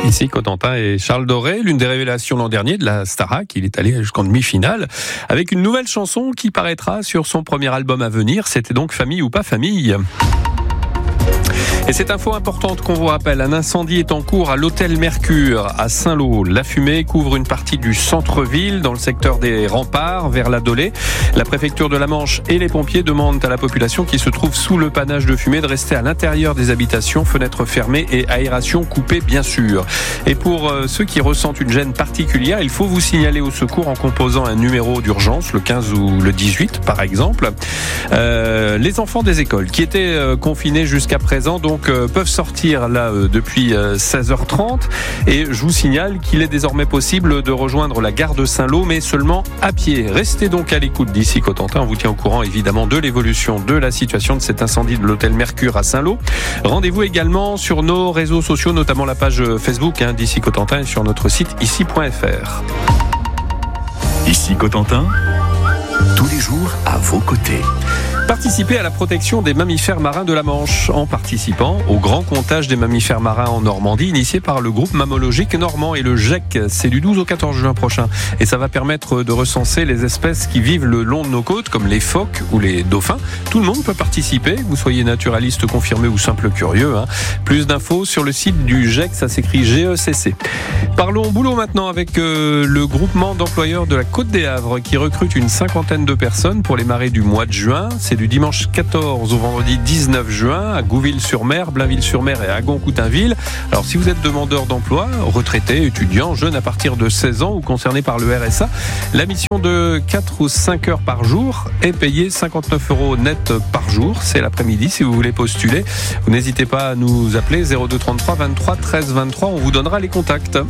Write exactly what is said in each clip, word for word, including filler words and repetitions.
Ici Cotentin et Charles Doré, l'une des révélations l'an dernier de la Starac. Il est allé jusqu'en demi-finale avec une nouvelle chanson qui paraîtra sur son premier album à venir. C'était donc Famille ou pas famille. Et cette info importante qu'on vous rappelle, un incendie est en cours à l'hôtel Mercure à Saint-Lô. La fumée couvre une partie du centre-ville dans le secteur des Remparts vers la Dolée. La préfecture de la Manche et les pompiers demandent à la population qui se trouve sous le panache de fumée de rester à l'intérieur des habitations, fenêtres fermées et aération coupée bien sûr. Et pour ceux qui ressentent une gêne particulière, il faut vous signaler au secours en composant un numéro d'urgence, le quinze ou le dix-huit par exemple. Euh, les enfants des écoles qui étaient euh, confinés jusqu'à présent donc Donc, euh, peuvent sortir là euh, depuis euh, seize heures trente et je vous signale qu'il est désormais possible de rejoindre la gare de Saint-Lô mais seulement à pied. Restez donc à l'écoute d'ici Cotentin, on vous tient au courant évidemment de l'évolution de la situation de cet incendie de l'hôtel Mercure à Saint-Lô. Rendez-vous également sur nos réseaux sociaux, notamment la page Facebook hein, d'ici Cotentin et sur notre site ici point f r. Ici Cotentin, tous les jours à vos côtés. Participez à la protection des mammifères marins de la Manche en participant au grand comptage des mammifères marins en Normandie initié par le groupe mammalogique normand et le G E C. C'est du douze au quatorze juin prochain et ça va permettre de recenser les espèces qui vivent le long de nos côtes comme les phoques ou les dauphins. Tout le monde peut participer, que vous soyez naturaliste confirmé ou simple curieux. Hein. Plus d'infos sur le site du G E C, ça s'écrit G E C C. Parlons boulot maintenant avec euh, le groupement d'employeurs de la Côte des Havres qui recrute une cinquantaine de personnes pour les marées du mois de juin. C'est du dimanche quatorze au vendredi dix-neuf juin à Gouville-sur-Mer, Blainville-sur-Mer et Agon-Coutainville. Alors si vous êtes demandeur d'emploi, retraité, étudiant, jeune à partir de seize ans ou concerné par le R S A, la mission de quatre ou cinq heures par jour est payée cinquante-neuf euros net par jour. C'est l'après-midi si vous voulez postuler. Vous n'hésitez pas à nous appeler zéro deux trente-trois vingt-trois treize vingt-trois, on vous donnera les contacts.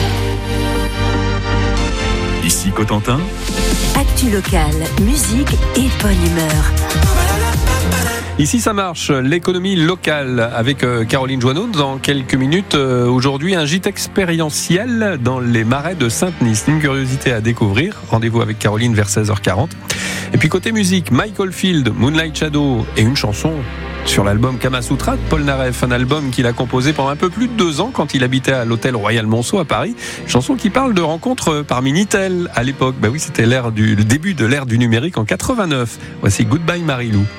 Ici Cotentin, actu locale, musique et bonne humeur. Ici ça marche, l'économie locale avec Caroline Joanneau dans quelques minutes. Aujourd'hui un gîte expérientiel dans les marais de Saint-Denis. C'est une curiosité à découvrir. Rendez-vous avec Caroline vers seize heures quarante. Et puis côté musique, Michael Field, Moonlight Shadow et une chanson sur l'album Kamasutra de Paul Naref, un album qu'il a composé pendant un peu plus de deux ans quand il habitait à l'hôtel Royal Monceau à Paris. Une chanson qui parle de rencontres par Minitel à l'époque. Bah oui, c'était l'ère du, le début de l'ère du numérique en quatre-vingt-neuf. Voici Goodbye Marilou.